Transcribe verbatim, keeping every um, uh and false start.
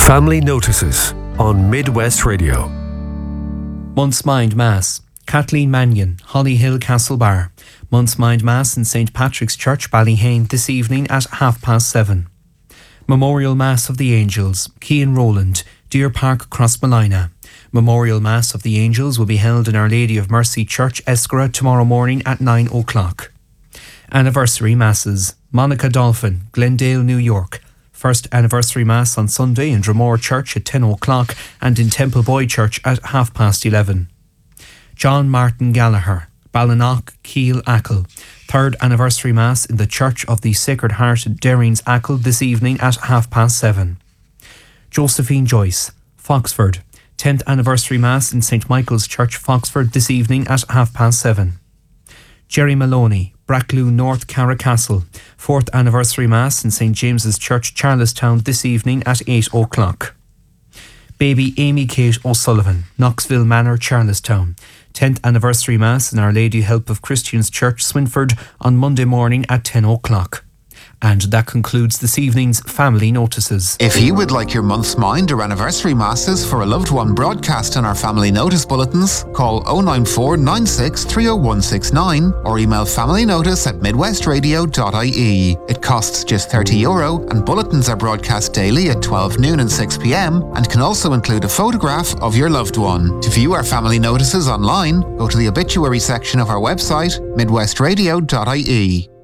Family Notices on Midwest Radio. Month's Mind Mass. Kathleen Mannion, Hollyhill Castlebar. Month's Mind Mass in Saint Patrick's Church, Ballyhane, this evening at half past seven. Memorial Mass of the Angels, Kean Rowland, Deer Park, Crossmolina. Memorial Mass of the Angels will be held in Our Lady of Mercy Church, Eskora, tomorrow morning at nine o'clock. Anniversary Masses. Monica Dolphin, Glendale, New York. First Anniversary Mass on Sunday in Dromore Church at ten o'clock and in Templeboy Church at half past eleven. John Martin Gallagher, Ballinock, Keel, Achill. Third Anniversary Mass in the Church of the Sacred Heart at Derrings, Achill this evening at half past seven. Josephine Joyce, Foxford. Tenth Anniversary Mass in Saint Michael's Church, Foxford this evening at half past seven. Jerry Maloney, Brackloo North, Carracastle. Fourth Anniversary Mass in Saint James's Church, Charlestown this evening at eight o'clock. Baby Amy Kate O'Sullivan, Knoxville Manor, Charlestown. Tenth Anniversary Mass in Our Lady Help of Christians Church, Swinford on Monday morning at ten o'clock. And that concludes this evening's Family Notices. If you would like your month's mind or anniversary masses for a loved one broadcast in our Family Notice bulletins, call oh nine four nine six three oh one six nine or email familynotice at midwestradio dot I E. It costs just thirty euro and bulletins are broadcast daily at twelve noon and six p.m. and can also include a photograph of your loved one. To view our Family Notices online, go to the obituary section of our website, midwestradio dot I E.